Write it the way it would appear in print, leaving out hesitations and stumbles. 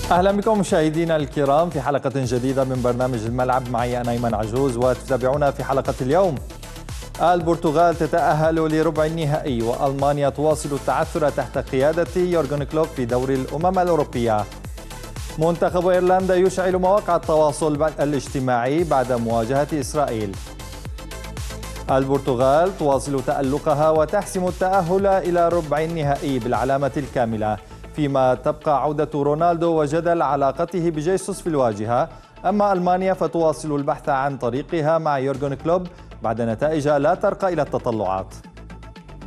أهلا بكم مشاهدينا الكرام في حلقة جديدة من برنامج الملعب. معي أنا أيمن عجوز، وتتابعونا في حلقة اليوم. البرتغال تتأهل لربع النهائي، وألمانيا تواصل التعثر تحت قيادة يورغن كلوب في دوري الأمم الأوروبية. منتخب إيرلندا يشعل مواقع التواصل الاجتماعي بعد مواجهة إسرائيل. البرتغال تواصل تألقها وتحسم التأهل إلى ربع النهائي بالعلامة الكاملة، فيما تبقى عودة رونالدو وجدل علاقته بجيسوس في الواجهة. أما ألمانيا فتواصل البحث عن طريقها مع يورغن كلوب بعد نتائج لا ترقى إلى التطلعات.